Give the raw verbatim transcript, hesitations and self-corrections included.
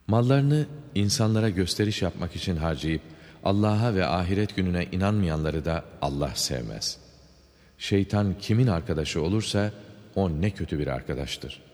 Mallarını insanlara gösteriş yapmak için harcayıp Allah'a ve ahiret gününe inanmayanları da Allah sevmez. Şeytan kimin arkadaşı olursa o ne kötü bir arkadaştır.